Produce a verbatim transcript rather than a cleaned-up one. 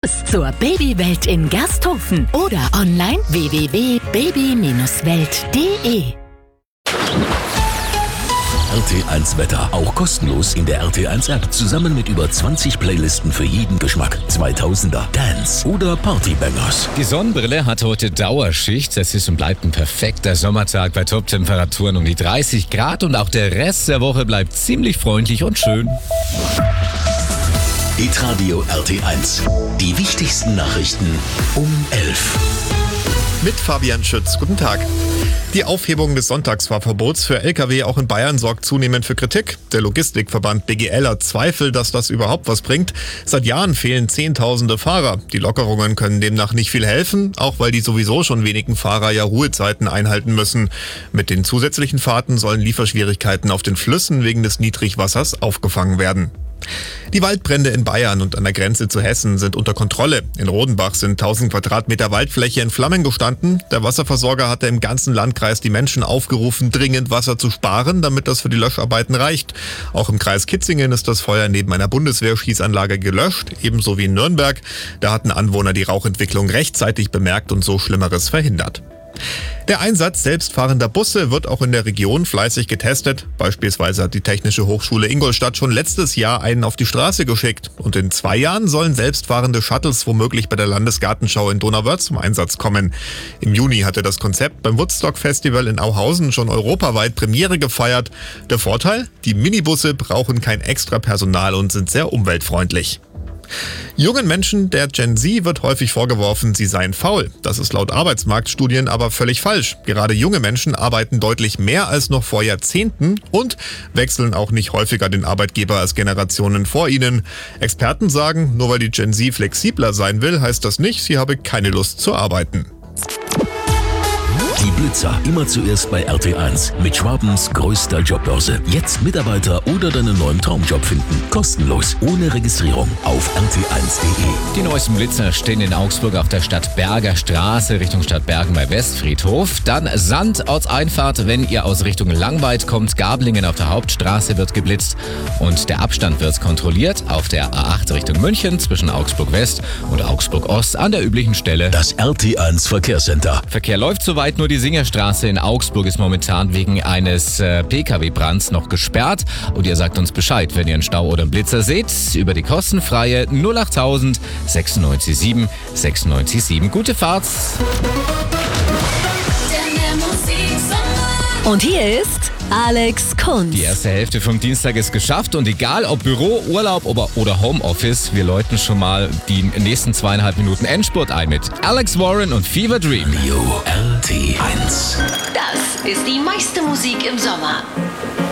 Infos zur Babywelt in Gersthofen oder online w w w punkt baby Bindestrich welt punkt de. R T eins Wetter, auch kostenlos in der R T eins App, zusammen mit über zwanzig Playlisten für jeden Geschmack. zweitausender, Dance oder Partybangers. Die Sonnenbrille hat heute Dauerschicht. Es ist und bleibt ein perfekter Sommertag bei Top-Temperaturen um die dreißig Grad und auch der Rest der Woche bleibt ziemlich freundlich und schön. Hitradio R T eins. Die wichtigsten Nachrichten um elf. Mit Fabian Schütz. Guten Tag. Die Aufhebung des Sonntagsfahrverbots für L K W auch in Bayern sorgt zunehmend für Kritik. Der Logistikverband B G L hat Zweifel, dass das überhaupt was bringt. Seit Jahren fehlen Zehntausende Fahrer. Die Lockerungen können demnach nicht viel helfen, auch weil die sowieso schon wenigen Fahrer ja Ruhezeiten einhalten müssen. Mit den zusätzlichen Fahrten sollen Lieferschwierigkeiten auf den Flüssen wegen des Niedrigwassers aufgefangen werden. Die Waldbrände in Bayern und an der Grenze zu Hessen sind unter Kontrolle. In Rodenbach sind tausend Quadratmeter Waldfläche in Flammen gestanden. Der Wasserversorger hatte im ganzen Landkreis die Menschen aufgerufen, dringend Wasser zu sparen, damit das für die Löscharbeiten reicht. Auch im Kreis Kitzingen ist das Feuer neben einer Bundeswehrschießanlage gelöscht, ebenso wie in Nürnberg. Da hatten Anwohner die Rauchentwicklung rechtzeitig bemerkt und so Schlimmeres verhindert. Der Einsatz selbstfahrender Busse wird auch in der Region fleißig getestet. Beispielsweise hat die Technische Hochschule Ingolstadt schon letztes Jahr einen auf die Straße geschickt. Und in zwei Jahren sollen selbstfahrende Shuttles womöglich bei der Landesgartenschau in Donauwörth zum Einsatz kommen. Im Juni hatte das Konzept beim Woodstock Festival in Auhausen schon europaweit Premiere gefeiert. Der Vorteil? Die Minibusse brauchen kein extra Personal und sind sehr umweltfreundlich. Jungen Menschen der Gen Z wird häufig vorgeworfen, sie seien faul. Das ist laut Arbeitsmarktstudien aber völlig falsch. Gerade junge Menschen arbeiten deutlich mehr als noch vor Jahrzehnten und wechseln auch nicht häufiger den Arbeitgeber als Generationen vor ihnen. Experten sagen, nur weil die Gen Z flexibler sein will, heißt das nicht, sie habe keine Lust zu arbeiten. Die Blitzer, immer zuerst bei R T eins. Mit Schwabens größter Jobbörse. Jetzt Mitarbeiter oder deinen neuen Traumjob finden. Kostenlos, ohne Registrierung. Auf r t eins punkt de. Die neuesten Blitzer stehen in Augsburg auf der Stadtberger Straße Richtung Stadtbergen bei Westfriedhof. Dann Sand Ortseinfahrt, wenn ihr aus Richtung Langweid kommt. Gablingen auf der Hauptstraße wird geblitzt und der Abstand wird kontrolliert. Auf der A acht Richtung München zwischen Augsburg West und Augsburg Ost an der üblichen Stelle. Das R T eins Verkehrscenter. Verkehr läuft soweit, nur die Singerstraße in Augsburg ist momentan wegen eines äh, P K W-Brands noch gesperrt. Und ihr sagt uns Bescheid, wenn ihr einen Stau oder einen Blitzer seht, über die kostenfreie null achttausend sechsundneunzig sieben sechsundneunzig sieben. Gute Fahrt! Und hier ist Alex Kunz. Die erste Hälfte vom Dienstag ist geschafft und egal ob Büro, Urlaub oder Homeoffice, wir läuten schon mal die nächsten zweieinhalb Minuten Endspurt ein mit Alex Warren und Fever Dream. Radio R T eins. Das ist die meiste Musik im Sommer.